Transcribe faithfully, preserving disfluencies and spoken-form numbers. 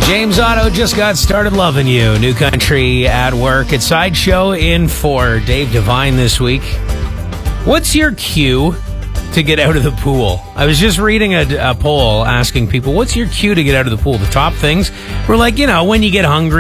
James Otto just got started loving you. New country at work. It's Sideshow in for Dave Devine this week. What's your cue to get out of the pool? I was just reading a, a poll asking people, what's your cue to get out of the pool? The top things were like, you know, when you get hungry.